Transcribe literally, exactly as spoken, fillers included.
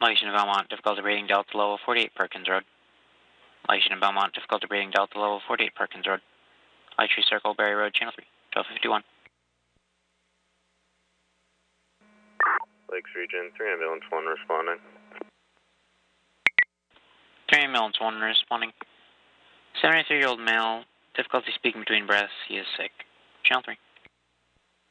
Location of Belmont, difficulty rating Delta level forty-eight Perkins Road. Location of Belmont, difficulty rating Delta level forty-eight Perkins Road. Light Tree Circle, Berry Road, Channel three, twelve fifty-one. Lakes Region, three ambulance one responding. three ambulance one responding. seventy-three-year-old male, difficulty speaking between breaths, he is sick. Channel three.